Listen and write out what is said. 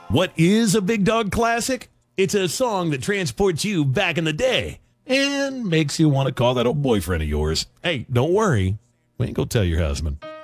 What is a Big Dog classic? It's a song that transports you back in the day and makes you want to call that old boyfriend of yours. Hey, don't worry. We ain't gonna tell your husband.